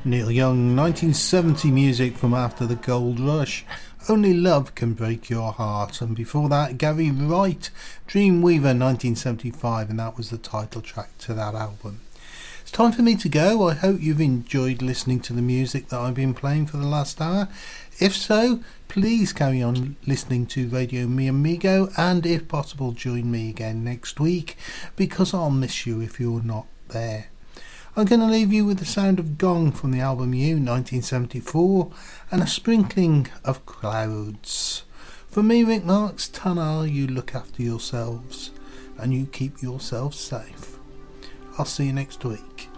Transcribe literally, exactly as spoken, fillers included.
Neil Young, nineteen seventy music from after the Gold Rush. Only Love Can Break Your Heart. And before that, Gary Wright, Dreamweaver, nineteen seventy-five, and that was the title track to that album. It's time for me to go. I hope you've enjoyed listening to the music that I've been playing for the last hour. If so, please carry on listening to Radio Mi Amigo, and if possible, join me again next week, because I'll miss you if you're not there. I'm going to leave you with the sound of Gong from the album You, nineteen seventy-four, and a sprinkling of clouds. From me, Rick Marks, ta-ra, you look after yourselves, and you keep yourselves safe. I'll see you next week.